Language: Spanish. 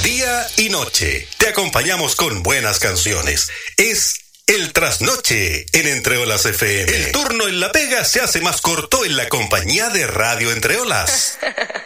Día y noche te acompañamos con buenas canciones. Es el trasnoche en Entre Olas FM. El turno en la pega se hace más corto en la compañía de Radio Entre Olas.